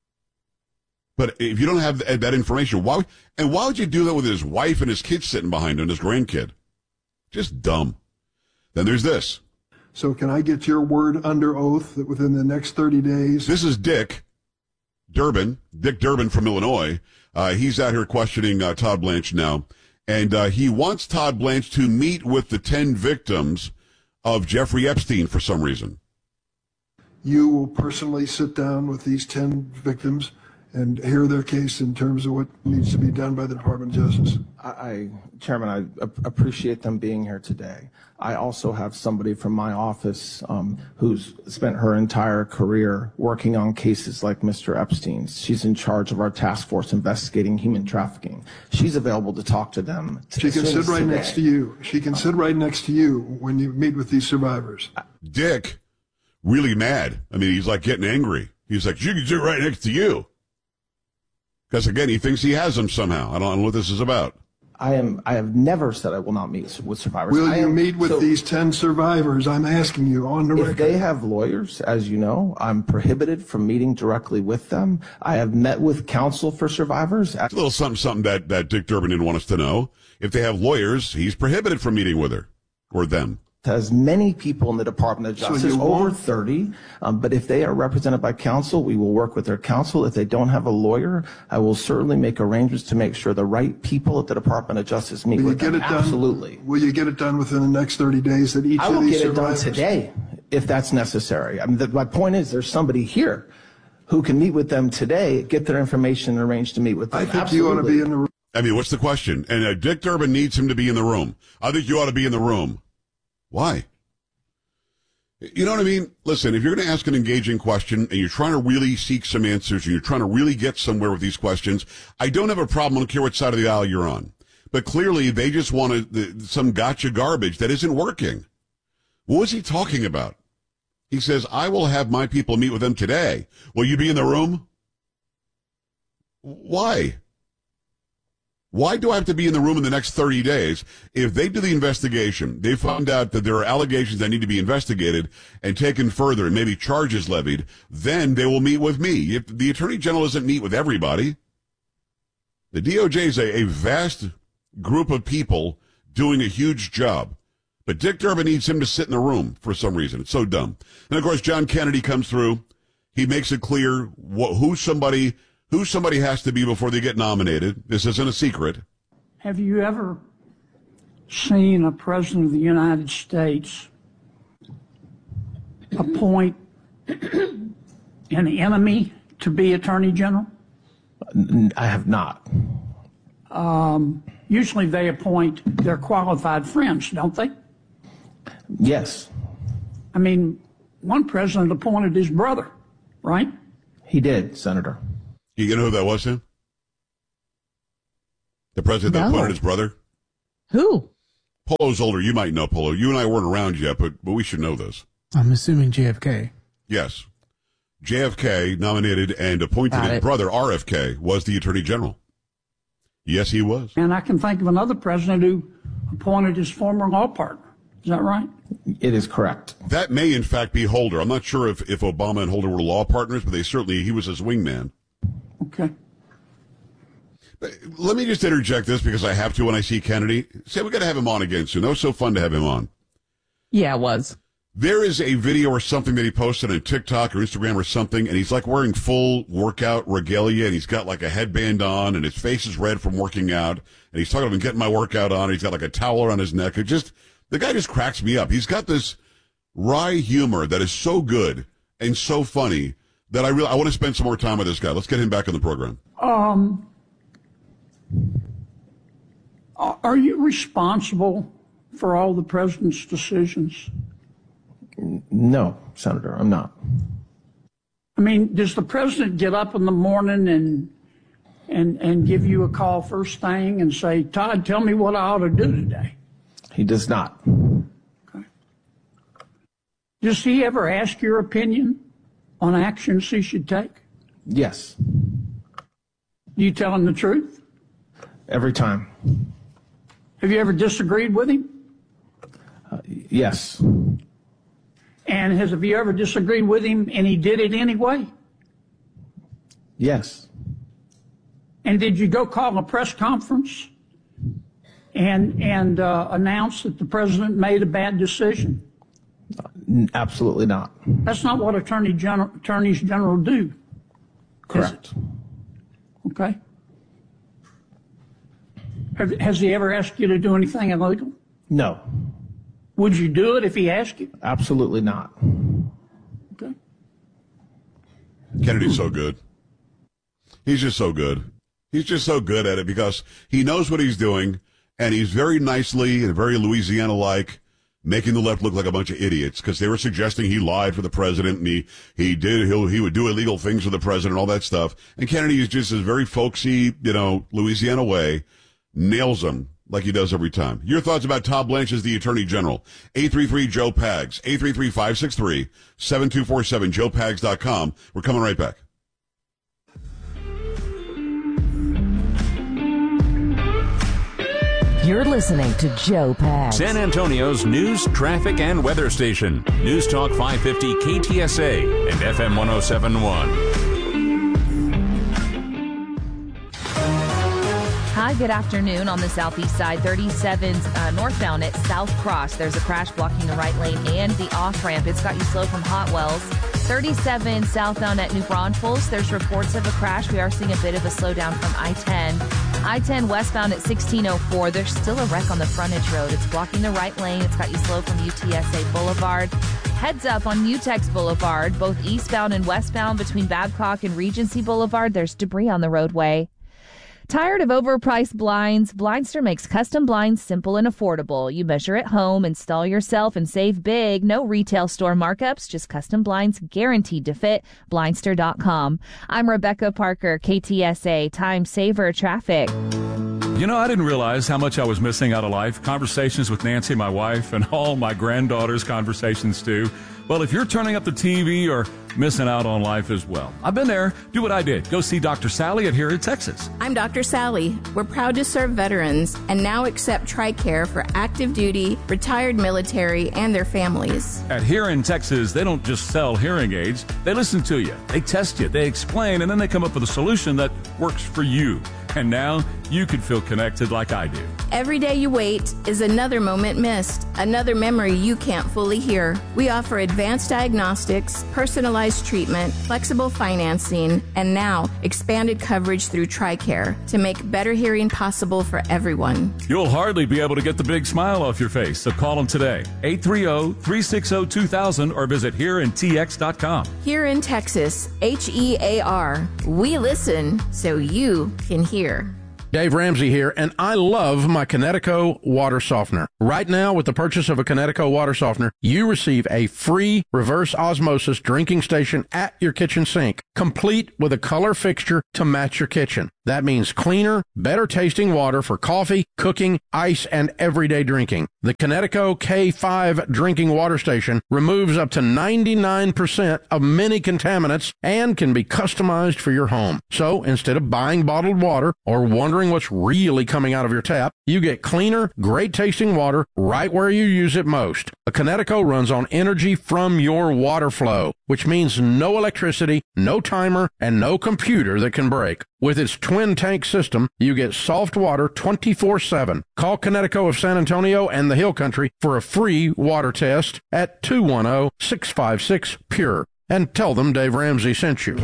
But if you don't have that information, why would you do that with his wife and his kids sitting behind him, his grandkid? Just dumb. Then there's this. So can I get your word under oath that within the next 30 days... This is Dick Durbin from Illinois. He's out here questioning Todd Blanche now. And he wants Todd Blanche to meet with the 10 victims of Jeffrey Epstein for some reason. You will personally sit down with these 10 victims and hear their case in terms of what needs to be done by the Department of Justice. Chairman, I appreciate them being here today. I also have somebody from my office who's spent her entire career working on cases like Mr. Epstein's. She's in charge of our task force investigating human trafficking. She's available to talk to them. She can sit right next to you. She can sit right next to you when you meet with these survivors. Dick, really mad. I mean, he's like getting angry. He's like, she can sit right next to you. Because, again, he thinks he has them somehow. I don't know what this is about. I have never said I will not meet with survivors. Will you meet with these 10 survivors? I'm asking you on the record. If they have lawyers, as you know, I'm prohibited from meeting directly with them. I have met with counsel for survivors. It's a little something that Dick Durbin didn't want us to know. If they have lawyers, he's prohibited from meeting with her or them. Has many people in the Department of Justice, over 30, but if they are represented by counsel, we will work with their counsel. If they don't have a lawyer, I will certainly make arrangements to make sure the right people at the Department of Justice meet with them. Absolutely. Will you get it done within the next 30 days that each of these survivors? I will get it done today, if that's necessary. I mean, my point is there's somebody here who can meet with them today, get their information, and arrange to meet with them. I think you ought to be in the room. I mean, what's the question? And Dick Durbin needs him to be in the room. I think you ought to be in the room. Why? You know what I mean? Listen, if you're going to ask an engaging question and you're trying to really seek some answers and you're trying to really get somewhere with these questions, I don't have a problem. I don't care what side of the aisle you're on. But clearly, they just wanted some gotcha garbage that isn't working. What was he talking about? He says, I will have my people meet with them today. Will you be in the room? Why? Why do I have to be in the room in the next 30 days? If they do the investigation, they find out that there are allegations that need to be investigated and taken further and maybe charges levied, then they will meet with me. If the Attorney General doesn't meet with everybody, The DOJ is a vast group of people doing a huge job. But Dick Durbin needs him to sit in the room for some reason. It's so dumb. And, of course, John Kennedy comes through. He makes it clear who somebody has to be before they get nominated. This isn't a secret. Have you ever seen a president of the United States appoint an enemy to be attorney general? I have not. Usually they appoint their qualified friends, don't they? Yes. I mean, one president appointed his brother, right? He did, Senator. You know who that was, Sam? The president that appointed his brother? Who? Polo's older. You might know Polo. You and I weren't around yet, but we should know this. I'm assuming JFK. Yes. JFK nominated and appointed his brother, RFK, was the attorney general. Yes, he was. And I can think of another president who appointed his former law partner. Is that right? It is correct. That may, in fact, be Holder. I'm not sure if Obama and Holder were law partners, but he was his wingman. Okay. But let me just interject this because I have to when I see Kennedy. Say we got to have him on again soon. That was so fun to have him on. Yeah, it was. There is a video or something that he posted on TikTok or Instagram or something, and he's like wearing full workout regalia, and he's got like a headband on, and his face is red from working out, and he's talking about getting my workout on, and he's got like a towel around his neck. The guy just cracks me up. He's got this wry humor that is so good and so funny that I want to spend some more time with this guy. Let's get him back on the program. Are you responsible for all the president's decisions? No, Senator, I'm not. I mean, does the president get up in the morning and give you a call first thing and say, Todd, tell me what I ought to do today? He does not. Okay. Does he ever ask your opinion on actions he should take? Yes. Do you tell him the truth? Every time. Have you ever disagreed with him? Yes. And have you ever disagreed with him and he did it anyway? Yes. And did you go call a press conference and announce that the president made a bad decision? Absolutely not. That's not what attorneys general do. Correct. Okay. Has he ever asked you to do anything illegal? No. Would you do it if he asked you? Absolutely not. Okay. Kennedy's so good. He's just so good. He's just so good at it because he knows what he's doing, and he's very nicely and very Louisiana-like making the left look like a bunch of idiots because they were suggesting he lied for the president and he would do illegal things for the president, all that stuff. And Kennedy is just this very folksy, Louisiana way, nails them like he does every time. Your thoughts about Todd Blanche as the Attorney General. 833-JOE-PAGS, 833-563-7247, joepags.com. We're coming right back. You're listening to Joe Pags. San Antonio's news, traffic, and weather station. News Talk 550 KTSA and FM 1071. Hi, good afternoon. On the southeast side, 37 northbound at South Cross. There's a crash blocking the right lane and the off-ramp. It's got you slow from Hot Wells. 37 southbound at New Braunfels. There's reports of a crash. We are seeing a bit of a slowdown from I-10. I-10 westbound at 1604. There's still a wreck on the frontage road. It's blocking the right lane. It's got you slow from UTSA Boulevard. Heads up on Utex Boulevard, both eastbound and westbound between Babcock and Regency Boulevard. There's debris on the roadway. Tired of overpriced blinds? Blindster makes custom blinds simple and affordable. You measure at home, install yourself, and save big. No retail store markups, just custom blinds guaranteed to fit. Blindster.com. I'm Rebecca Parker, KTSA Time Saver Traffic. I didn't realize how much I was missing out of life. Conversations with Nancy, my wife, and all my granddaughters' conversations too. Well, if you're turning up the TV, you're missing out on life as well. I've been there. Do what I did. Go see Dr. Sally at Here in Texas. I'm Dr. Sally. We're proud to serve veterans and now accept TRICARE for active duty, retired military, and their families. At Here in Texas, they don't just sell hearing aids. They listen to you. They test you. They explain, and then they come up with a solution that works for you. And now you can feel connected like I do. Every day you wait is another moment missed, another memory you can't fully hear. We offer advanced diagnostics, personalized treatment, flexible financing, and now expanded coverage through TRICARE to make better hearing possible for everyone. You'll hardly be able to get the big smile off your face, so call them today. 830-360-2000 or visit hereintx.com. Here in Texas, HEAR. We listen so you can hear. Dave Ramsey here, and I love my Kinetico water softener. Right now, with the purchase of a Kinetico water softener, you receive a free reverse osmosis drinking station at your kitchen sink, complete with a color fixture to match your kitchen. That means cleaner, better tasting water for coffee, cooking, ice, and everyday drinking. The Kinetico K5 drinking water station removes up to 99% of many contaminants and can be customized for your home. So instead of buying bottled water or wondering what's really coming out of your tap, you get cleaner, great tasting water right where you use it most. A Kinetico runs on energy from your water flow, which means no electricity, no timer, and no computer that can break. With its twin tank system, you get soft water 24/7. Call Kinetico of San Antonio and the Hill Country for a free water test at 210-656-PURE. And tell them Dave Ramsey sent you.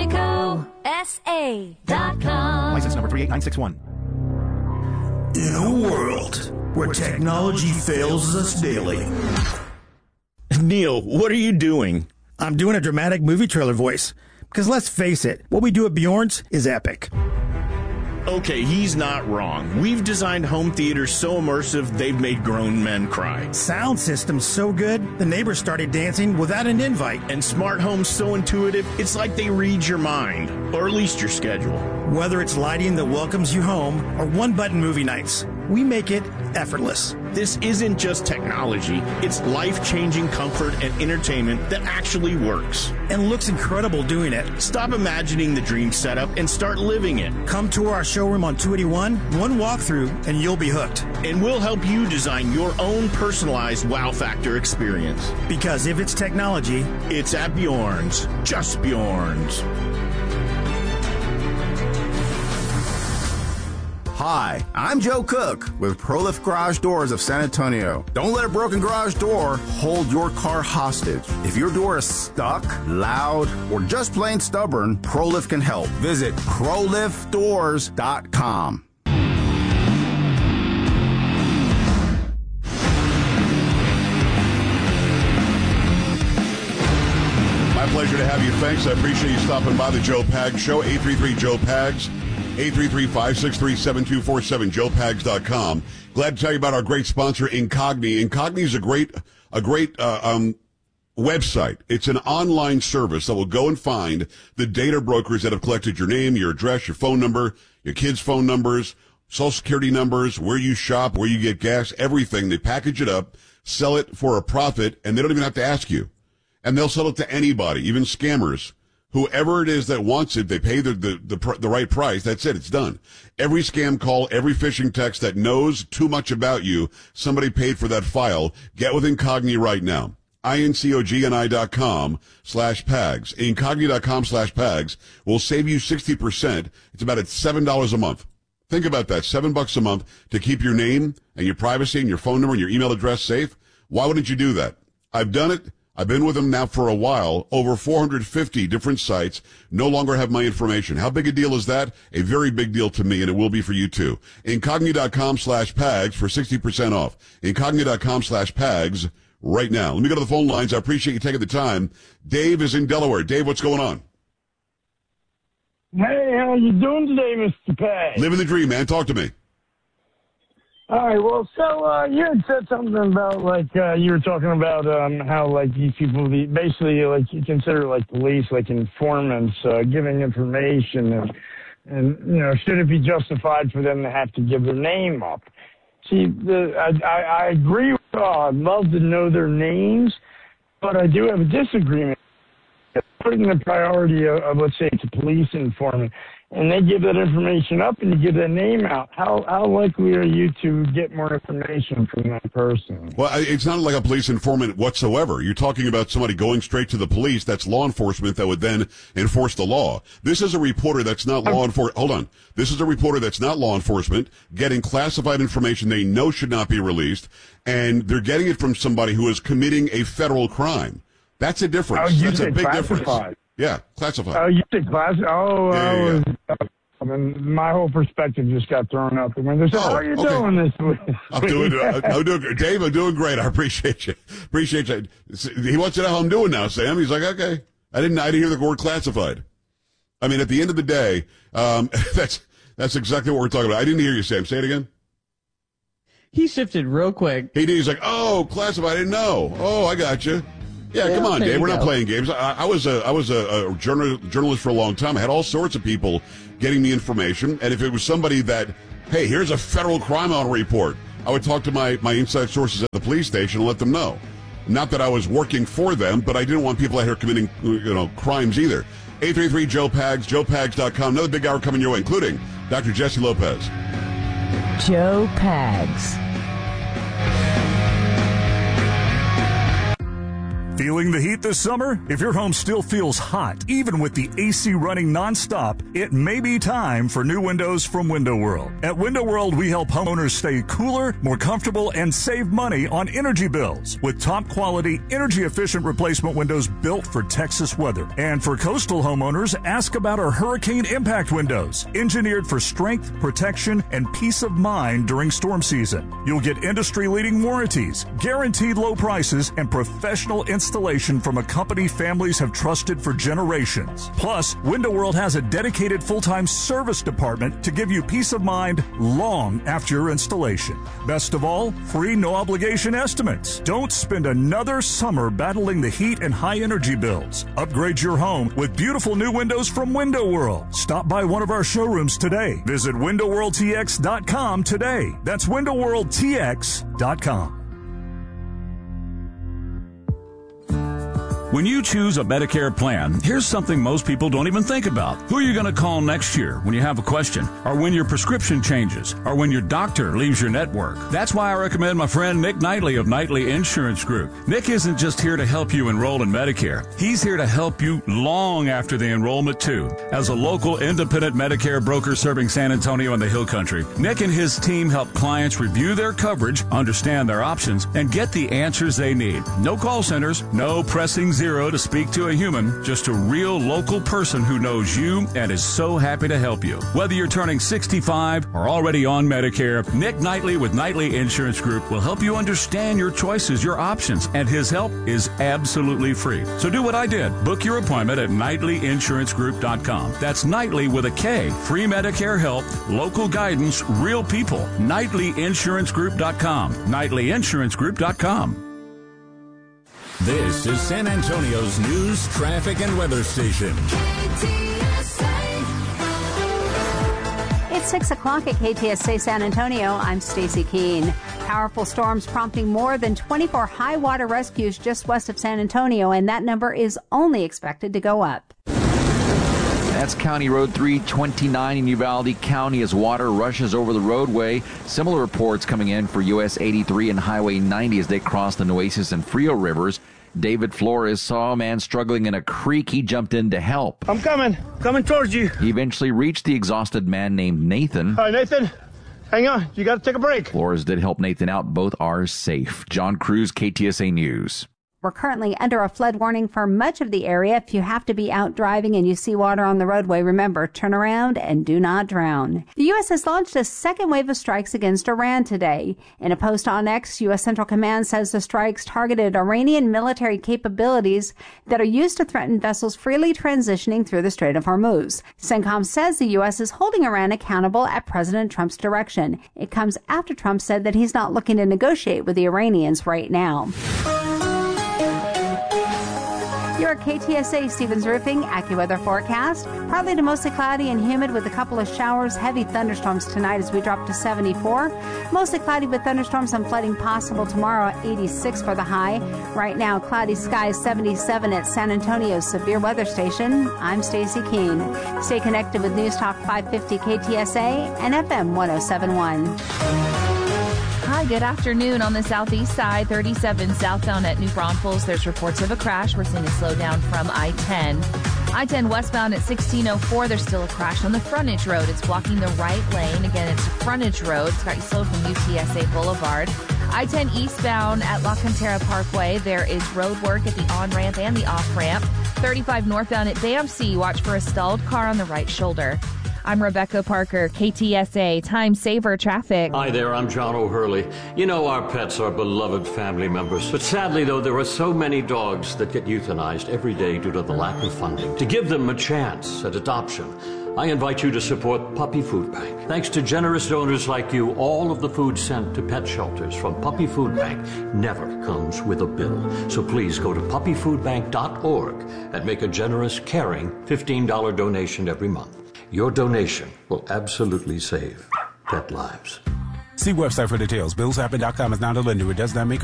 KineticoSA.com. License number 38961. In a world where technology fails us daily. Neil, what are you doing? I'm doing a dramatic movie trailer voice. Because let's face it, what we do at Bjorn's is epic. Okay, he's not wrong. We've designed home theaters so immersive, they've made grown men cry. Sound system's so good, the neighbors started dancing without an invite. And smart homes so intuitive, it's like they read your mind, or at least your schedule. Whether it's lighting that welcomes you home or one-button movie nights, we make it effortless. This isn't just technology, it's life-changing comfort and entertainment that actually works. And looks incredible doing it. Stop imagining the dream setup and start living it. Come tour our showroom on 281, one walkthrough, and you'll be hooked. And we'll help you design your own personalized wow factor experience. Because if it's technology, it's at Bjorn's. Just Bjorn's. Hi, I'm Joe Cook with ProLift Garage Doors of San Antonio. Don't let a broken garage door hold your car hostage. If your door is stuck, loud, or just plain stubborn, ProLift can help. Visit ProLiftDoors.com. My pleasure to have you. Thanks. I appreciate you stopping by the Joe Pags Show. 833-JOE-PAGS. 833-563-7247, joepags.com. Glad to tell you about our great sponsor, Incogni. Incogni is a great website. It's an online service that will go and find the data brokers that have collected your name, your address, your phone number, your kids' phone numbers, social security numbers, where you shop, where you get gas, everything. They package it up, sell it for a profit, and they don't even have to ask you. And they'll sell it to anybody, even scammers. Whoever it is that wants it, they pay the right price. That's it. It's done. Every scam call, every phishing text that knows too much about you, somebody paid for that file. Get with Incogni right now. incogni.com/PAGS. Incogni.com/PAGS will save you 60%. It's about $7 a month. Think about that. $7 a month to keep your name and your privacy and your phone number and your email address safe. Why wouldn't you do that? I've done it. I've been with them now for a while. Over 450 different sites no longer have my information. How big a deal is that? A very big deal to me, and it will be for you too. Incogni.com/PAGS for 60% off. Incogni.com/PAGS right now. Let me go to the phone lines. I appreciate you taking the time. Dave is in Delaware. Dave, what's going on? Hey, how you doing today, Mr. Pag? Living the dream, man. Talk to me. All right, well, so you had said something about, you were talking about how, these people, basically, you consider, police, informants, giving information, and should it be justified for them to have to give their name up? See, I agree with I'd love to know their names, but I do have a disagreement. Putting the priority of, let's say, it's a police informant, and they give that information up and you give their name out, how likely are you to get more information from that person? Well, it's not like a police informant whatsoever. You're talking about somebody going straight to the police. That's law enforcement that would then enforce the law. This is a reporter that's not law enforcement. Hold on. This is a reporter that's not law enforcement getting classified information they know should not be released, and they're getting it from somebody who is committing a federal crime. That's a difference. That's a big difference. Yeah, classified. Oh, you said classified? Oh, yeah. I mean, my whole perspective just got thrown out the window. So how are you doing this week? I'm doing Dave, I'm doing great. I appreciate you. Appreciate you. He wants to know how I'm doing now, Sam. He's like, okay. I didn't hear the word classified. I mean, at the end of the day, that's exactly what we're talking about. I didn't hear you, Sam. Say it again. He shifted real quick. He did. He's like, oh, classified. I didn't know. Oh, I got you. Yeah, come on, Dave. We're not playing games. I was a journalist for a long time. I had all sorts of people getting me information, and if it was somebody that, hey, here's a federal crime on a report, I would talk to my inside sources at the police station and let them know. Not that I was working for them, but I didn't want people out here committing, crimes either. 833-JOE-PAGS, JoePags.com. Another big hour coming your way, including Dr. Jesse Lopez. Joe Pags. Feeling the heat this summer? If your home still feels hot, even with the AC running nonstop, it may be time for new windows from Window World. At Window World, we help homeowners stay cooler, more comfortable, and save money on energy bills with top quality, energy efficient replacement windows built for Texas weather. And for coastal homeowners, ask about our hurricane impact windows, engineered for strength, protection, and peace of mind during storm season. You'll get industry leading warranties, guaranteed low prices, and professional installation from a company families have trusted for generations. Plus, Window World has a dedicated full-time service department to give you peace of mind long after your installation. Best of all, free no-obligation estimates. Don't spend another summer battling the heat and high energy bills. Upgrade your home with beautiful new windows from Window World. Stop by one of our showrooms today. Visit WindowWorldTX.com today. That's WindowWorldTX.com. When you choose a Medicare plan, here's something most people don't even think about. Who are you going to call next year when you have a question, or when your prescription changes, or when your doctor leaves your network? That's why I recommend my friend Nick Knightley of Knightley Insurance Group. Nick isn't just here to help you enroll in Medicare. He's here to help you long after the enrollment, too. As a local independent Medicare broker serving San Antonio and the Hill Country, Nick and his team help clients review their coverage, understand their options, and get the answers they need. No call centers, no pressing zero to speak to a human, just a real local person who knows you and is so happy to help you. Whether you're turning 65 or already on Medicare, Nick Knightley with Knightley Insurance Group will help you understand your choices, your options, and his help is absolutely free. So do what I did. Book your appointment at KnightleyInsuranceGroup.com. That's Knightley with a K. Free Medicare help, local guidance, real people. KnightleyInsuranceGroup.com. KnightleyInsuranceGroup.com. This is San Antonio's news, traffic, and weather station. It's 6 o'clock at KTSA San Antonio. I'm Stacy Keene. Powerful storms prompting more than 24 high water rescues just west of San Antonio, and that number is only expected to go up. That's County Road 329 in Uvalde County as water rushes over the roadway. Similar reports coming in for US 83 and Highway 90 as they cross the Nueces and Frio rivers. David Flores saw a man struggling in a creek. He jumped in to help. I'm coming towards you. He eventually reached the exhausted man named Nathan. All right, Nathan, hang on. You got to take a break. Flores did help Nathan out. Both are safe. John Cruz, KTSA News. We're currently under a flood warning for much of the area. If you have to be out driving and you see water on the roadway, remember, turn around and do not drown. The U.S. has launched a second wave of strikes against Iran today. In a post on X, U.S. Central Command says the strikes targeted Iranian military capabilities that are used to threaten vessels freely transitioning through the Strait of Hormuz. CENTCOM says the U.S. is holding Iran accountable at President Trump's direction. It comes after Trump said that he's not looking to negotiate with the Iranians right now. Your KTSA Stevens Roofing AccuWeather forecast. Partly to mostly cloudy and humid with a couple of showers. Heavy thunderstorms tonight as we drop to 74. Mostly cloudy with thunderstorms and flooding possible tomorrow at 86 for the high. Right now, cloudy skies 77 at San Antonio's severe weather station. I'm Stacy Keene. Stay connected with News Talk 550 KTSA and FM 1071. Hi, good afternoon. On the southeast side, 37 southbound at New Braunfels. There's reports of a crash. We're seeing a slowdown from I-10. I-10 westbound at 1604. There's still a crash on the frontage road. It's blocking the right lane. Again, it's a frontage road. It's got you slowed from UTSA Boulevard. I-10 eastbound at La Cantera Parkway. There is road work at the on-ramp and the off-ramp. 35 northbound at Dempsey. Watch for a stalled car on the right shoulder. I'm Rebecca Parker, KTSA Time Saver Traffic. Hi there, I'm John O'Hurley. You know, our pets are beloved family members. But sadly, though, there are so many dogs that get euthanized every day due to the lack of funding. To give them a chance at adoption, I invite you to support Puppy Food Bank. Thanks to generous donors like you, all of the food sent to pet shelters from Puppy Food Bank never comes with a bill. So please go to puppyfoodbank.org and make a generous, caring $15 donation every month. Your donation will absolutely save pet lives. See website for details. BillsHappen.com is not a lender. It does not make